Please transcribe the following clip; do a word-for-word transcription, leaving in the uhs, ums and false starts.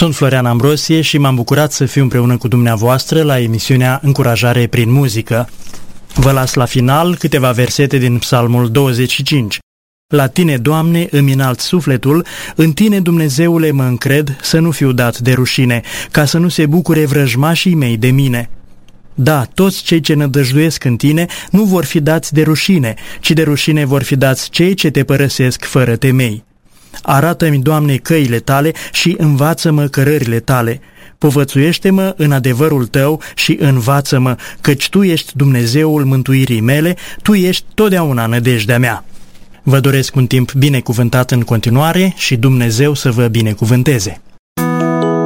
Sunt Florian Ambrosie și m-am bucurat să fiu împreună cu dumneavoastră la emisiunea Încurajare prin muzică. Vă las la final câteva versete din Psalmul douăzeci și cinci. La tine, Doamne, îmi înalt sufletul, în tine, Dumnezeule, mă încred, să nu fiu dat de rușine, ca să nu se bucure vrăjmașii mei de mine. Da, toți cei ce nădăjduiesc în tine nu vor fi dați de rușine, ci de rușine vor fi dați cei ce te părăsesc fără temei. Arată-mi, Doamne, căile tale și învață-mă cărările tale. Povățuiește-mă în adevărul tău și învață-mă, căci tu ești Dumnezeul mântuirii mele, tu ești totdeauna nădejdea mea. Vă doresc un timp binecuvântat în continuare și Dumnezeu să vă binecuvânteze.